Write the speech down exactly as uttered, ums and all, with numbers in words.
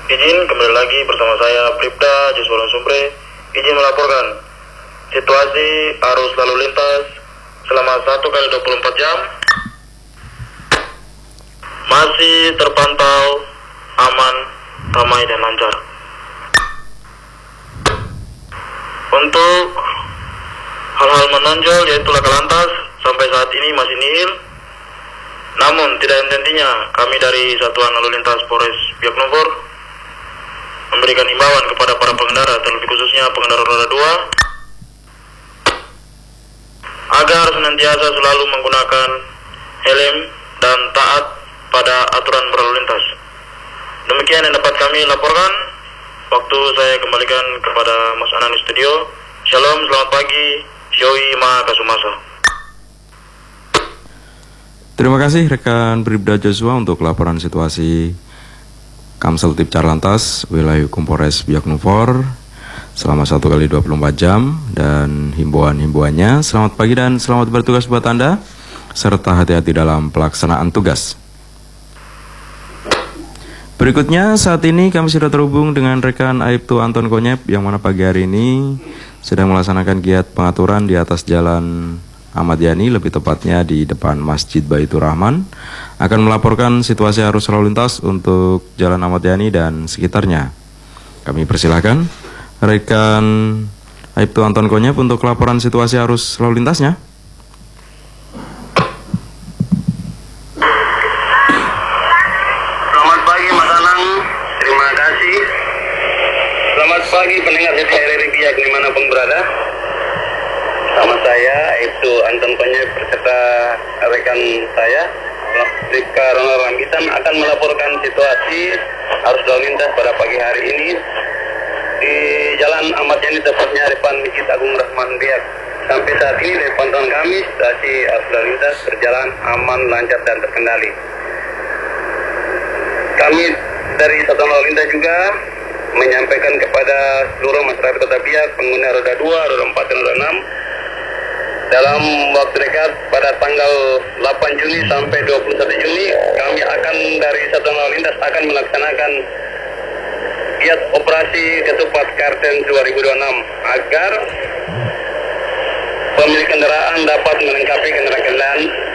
Izin kembali lagi bersama saya Bribda Joshua Sumbre. Izin melaporkan situasi arus lalu lintas selama satu kali dua puluh empat jam masih terpantau aman, ramai dan lancar. Untuk hal-hal menonjol yaitu laka lantas sampai saat ini masih nihil. Namun tidak henti-hentinya kami dari Satuan Lalu Lintas Polres Biak Numfor memberikan himbauan kepada para pengendara, terlebih khususnya pengendara roda dua, agar senantiasa selalu menggunakan helm dan taat pada aturan berlalu lintas. Demikian yang dapat kami laporkan. Waktu saya kembalikan kepada Mas Anan di studio. Shalom, selamat pagi. Yoi Ma Kasumasa. Terima kasih rekan Bribda Joshua untuk laporan situasi Kamsel Tipcar Lantas wilayah hukum Polres Biak Numfor selama satu kali dua puluh empat jam dan himbauan-himbauannya. Selamat pagi dan selamat bertugas buat Anda serta hati-hati dalam pelaksanaan tugas. Berikutnya saat ini kami sudah terhubung dengan rekan Aibtu Anton Konyep yang mana pagi hari ini sedang melaksanakan giat pengaturan di atas jalan Ahmad Yani, lebih tepatnya di depan Masjid Baitur Rahman, akan melaporkan situasi arus lalu lintas untuk jalan Ahmad Yani dan sekitarnya. Kami persilahkan rekan Aibtu Anton Konyep untuk laporan situasi arus lalu lintasnya. Selamat pagi pendengar H R R I Biak dimanapun berada. Sama saya Aibtu Anton Konyep beserta rekan saya Rika Ronald Rambitan akan melaporkan situasi arus lalu lintas pada pagi hari ini di Jalan Ahmad Yani, tepatnya depan Masjid Agung Rahman Biak. Sampai saat ini dari pantauan kami situasi arus lalu lintas berjalan aman, lancar dan terkendali. Kami dari Satuan Lalu Lintas juga menyampaikan kepada seluruh masyarakat Kota Biak, pengguna roda dua, roda empat, dan roda enam, dalam waktu dekat pada tanggal delapan Juni sampai dua puluh satu Juni kami akan dari Satuan Lalu Lintas akan melaksanakan giat operasi ketupat Kartens dua ribu dua puluh enam agar pemilik kendaraan dapat melengkapi kendaraan